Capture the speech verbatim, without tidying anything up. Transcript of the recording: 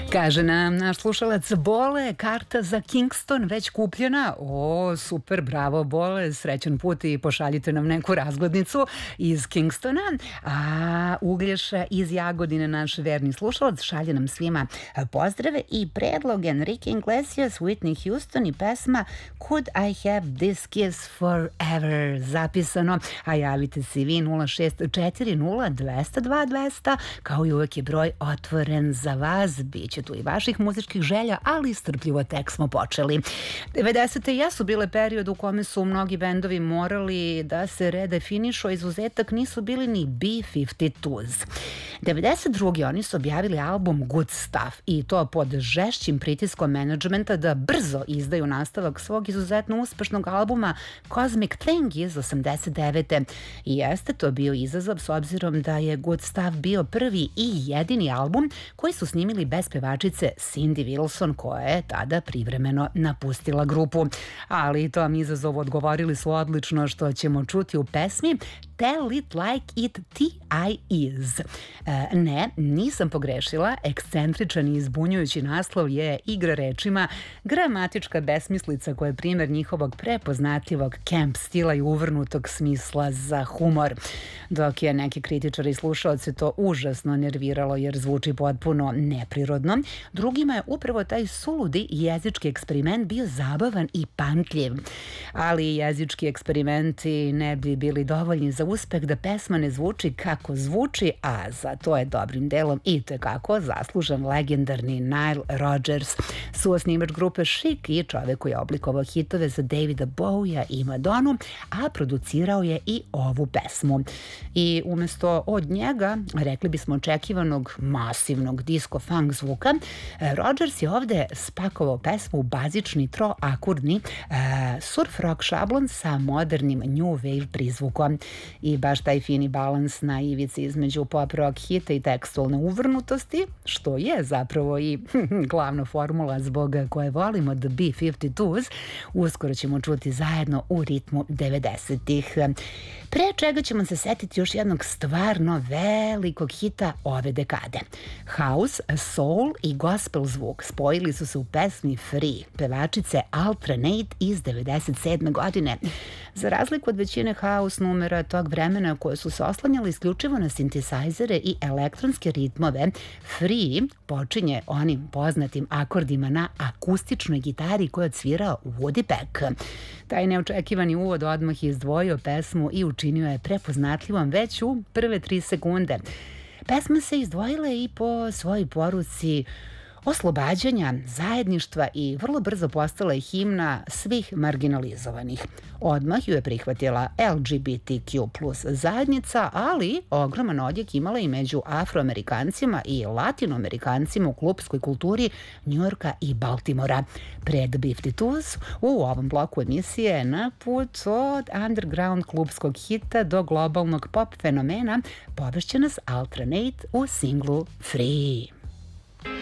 Kaže nam naš slušalac, Bole, karta za Kingston već kupljena. O, super, bravo Bole, srećan put i pošaljite nam neku razglednicu iz Kingstona. A Uglješa iz Jagodine, naš verni slušalac, šalje nam svima pozdrave i predlog Enrique Iglesias, Whitney Houston i pesma Could I Have This Kiss Forever, zapisano. A javite se vi nula šest četiri nula dva nula dva dva nula nula, kao i uvek je broj otvoren za vas. Biće tu i vaših muzičkih želja, ali strpljivo tek smo počeli. devedesete jesu bile period u kome su mnogi bendovi morali da se redefinišu, a izuzetak nisu bili ni B pedeset dva. devedeset druge oni su objavili album Good Stuff i to pod žešćim pritiskom menadžmenta da brzo izdaju nastavak svog izuzetno uspešnog albuma Cosmic Thing iz osamdeset devete. I jeste to bio izazov s obzirom da je Good Stuff bio prvi i jedini album koji su snimili bez pevačice Cindy Wilson, koja je tada privremeno napustila grupu. Ali tom izazovu odgovorili su odlično, što ćemo čuti u pesmi Tell It Like It T I Is. E, ne, nisam pogrešila, ekscentričan i izbunjujući naslov je igra rečima, gramatička besmislica koja je primjer njihovog prepoznatljivog camp stila i uvrnutog smisla za humor. Dok je neki kritičari i slušalci to užasno nerviralo jer zvuči potpuno neprirodno, drugima je upravo taj suludi jezički eksperiment bio zabavan i pamtljiv. Ali jezički eksperimenti ne bi bili dovoljni za uspeh da pesma ne zvuči kako zvuči, a za to je dobrim delom i tekako zaslužen legendarni Nile Rodgers, suosnivač grupe Chic i čovek koji je oblikovao hitove za Davida Bowija i Madonu, a producirao je i ovu pesmu. I umesto od njega, rekli bismo očekivanog masivnog disco-funk zvuka, Rodgers je ovde spakovao pesmu u bazični troakordni uh, surf rock šablon sa modernim new wave prizvukom. I baš taj fini balans na ivici između pop rock hita i tekstualne uvrnutosti, što je zapravo i glavna formula zbog koje volimo The B pedeset dva, uskoro ćemo čuti zajedno u ritmu devedesetih. Pre čega ćemo se setiti još jednog stvarno velikog hita ove dekade. House, soul i gospel zvuk spojili su se u pesmi Free, pevačice Alternate iz devedeset sedme godine. Za razliku od većine house numera tog vremena koje su se oslanjali isključivo na sintesajzere i elektronske ritmove, Free počinje onim poznatim akordima na akustičnoj gitari koju je odsvirao Woody Peck. Taj neočekivani uvod odmah je izdvojio pesmu i učinio je prepoznatljivom već u prve tri sekunde. Pesma se izdvojila i po svojoj poruci oslobađanja, zajedništva i vrlo brzo postala je himna svih marginalizovanih. Odmah ju je prihvatila L G B T Q plus zajednica, ali ogroman odjek imala i među afroamerikancima i latinoamerikancima u klubskoj kulturi Njujorka i Baltimora. Pred B pedeset dva u ovom bloku emisije na put od underground klubskog hita do globalnog pop fenomena povešće nas Alternate u singlu Free.